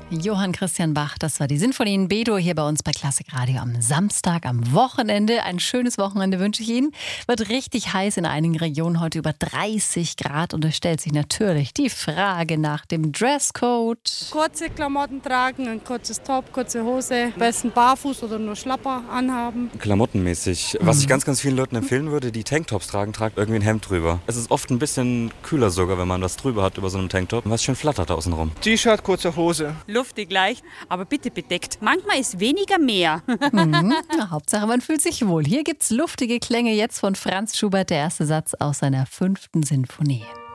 Johann Christian Bach, das war die Sinfonie in B-Dur hier bei uns bei Klassik Radio am Samstag, am Wochenende. Ein schönes Wochenende wünsche ich Ihnen. Wird richtig heiß in einigen Regionen, heute über 30 Grad. Und es stellt sich natürlich die Frage nach dem Dresscode. Kurze Klamotten tragen, ein kurzes Top, kurze Hose, am besten barfuß oder nur Schlapper anhaben. Klamottenmäßig. Was ich ganz vielen Leuten empfehlen würde, die Tanktops tragen, tragt irgendwie ein Hemd drüber. Es ist oft ein bisschen kühler sogar, wenn man was drüber hat über so einem Tanktop, was schön flattert außenrum. T-Shirt, kurze Hose. Luftig leicht, aber bitte bedeckt. Manchmal ist weniger mehr. Hauptsache, man fühlt sich wohl. Hier gibt's luftige Klänge jetzt von Franz Schubert, der erste Satz aus seiner 5. Sinfonie.